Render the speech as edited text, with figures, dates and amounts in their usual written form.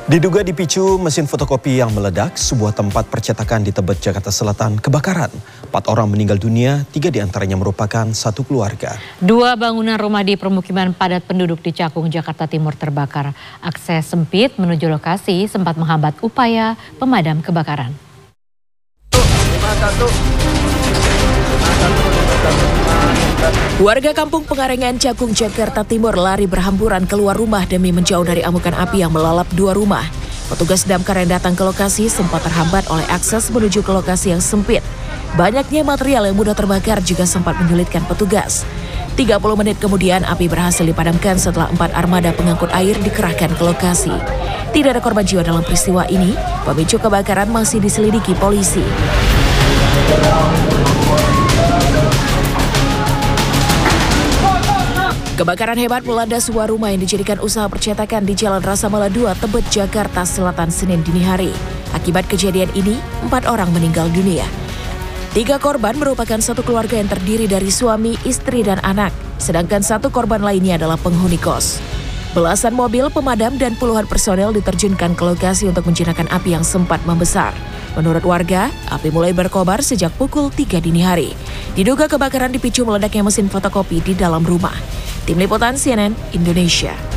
Diduga dipicu mesin fotokopi yang meledak, sebuah tempat percetakan di Tebet, Jakarta Selatan kebakaran. 4 orang meninggal dunia, 3 diantaranya merupakan satu keluarga. 2 bangunan rumah di permukiman padat penduduk di Cakung, Jakarta Timur terbakar. Akses sempit menuju lokasi sempat menghambat upaya pemadam kebakaran. Warga kampung Pengarengan, Cakung, Jakarta Timur lari berhamburan keluar rumah demi menjauh dari amukan api yang melalap 2 rumah. Petugas damkar yang datang ke lokasi sempat terhambat oleh akses menuju ke lokasi yang sempit. Banyaknya material yang mudah terbakar juga sempat menyulitkan petugas. 30 menit kemudian api berhasil dipadamkan setelah 4 armada pengangkut air dikerahkan ke lokasi. Tidak ada korban jiwa dalam peristiwa ini. Pemicu kebakaran masih diselidiki polisi. Kebakaran hebat melanda sebuah rumah yang dijadikan usaha percetakan di Jalan Rasamala 2, Tebet, Jakarta Selatan, Senin dini hari. Akibat kejadian ini, 4 orang meninggal dunia. 3 korban merupakan satu keluarga yang terdiri dari suami, istri, dan anak. Sedangkan 1 korban lainnya adalah penghuni kos. Belasan mobil pemadam dan puluhan personel diterjunkan ke lokasi untuk menjinakkan api yang sempat membesar. Menurut warga, api mulai berkobar sejak pukul 3 dini hari. Diduga kebakaran dipicu meledaknya mesin fotokopi di dalam rumah. Tim Liputan CNN Indonesia.